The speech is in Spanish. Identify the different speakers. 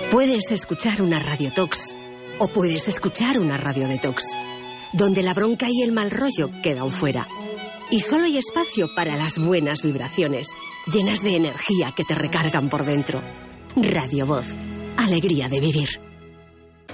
Speaker 1: Puedes escuchar una Radio Tox o puedes escuchar una Radio Detox, donde la bronca y el mal rollo quedan fuera. Y solo hay espacio para las buenas vibraciones, llenas de energía que te recargan por dentro. Radio Voz. Alegría de vivir.